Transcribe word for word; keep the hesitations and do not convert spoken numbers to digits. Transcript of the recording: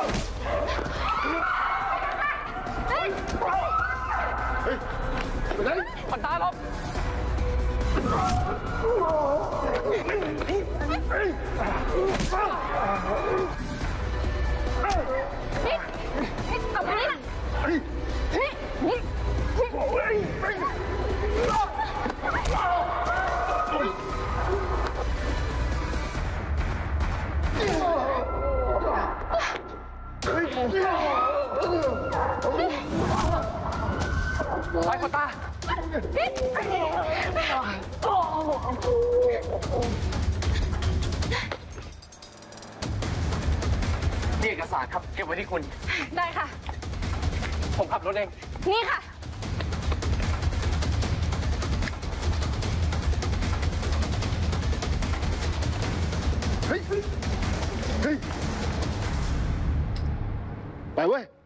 เฮ้ยไปไหนปันตาลบนี่นี่เอาไปนี่นี่นี่โอ้ยไปปันตานี่เอกสารครับเก็บไว้ที่คุณได้ค่ะผมขับรถเองนี่ค่ะเฮ้ยเฮ้ยไปเว้ย